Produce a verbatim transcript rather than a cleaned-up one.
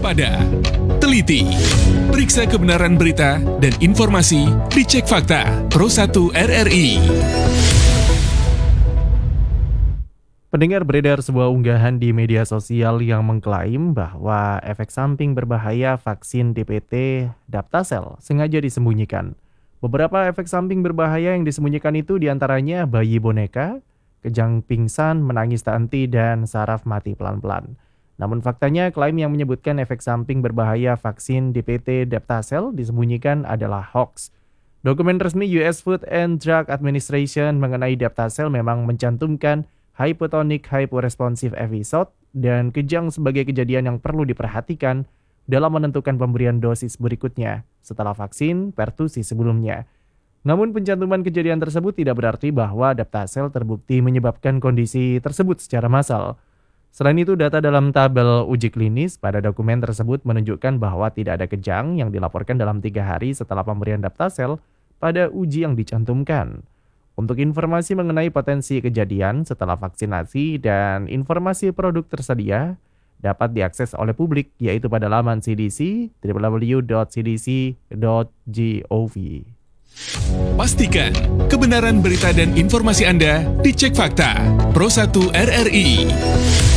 waspada, teliti, periksa kebenaran berita dan informasi, dicek fakta. Pro satu R R I. Pendengar, beredar sebuah unggahan di media sosial yang mengklaim bahwa efek samping berbahaya vaksin D P T Daptasel sengaja disembunyikan. Beberapa efek samping berbahaya yang disembunyikan itu diantaranya bayi boneka, kejang pingsan, menangis tak henti, dan saraf mati pelan-pelan. Namun faktanya, klaim yang menyebutkan efek samping berbahaya vaksin D P T Daptasel disembunyikan adalah hoax. Dokumen resmi U S Food and Drug Administration mengenai Daptasel memang mencantumkan hypotonic hyporesponsive episode dan kejang sebagai kejadian yang perlu diperhatikan dalam menentukan pemberian dosis berikutnya setelah vaksin pertusi sebelumnya. Namun pencantuman kejadian tersebut tidak berarti bahwa Daptasel terbukti menyebabkan kondisi tersebut secara massal. Selain itu, data dalam tabel uji klinis pada dokumen tersebut menunjukkan bahwa tidak ada kejang yang dilaporkan dalam tiga hari setelah pemberian Daptasel pada uji yang dicantumkan. Untuk informasi mengenai potensi kejadian setelah vaksinasi dan informasi produk tersedia dapat diakses oleh publik, yaitu pada laman C D C w w w dot c d c dot gov. Pastikan kebenaran berita dan informasi Anda dicek fakta. Pro satu R R I.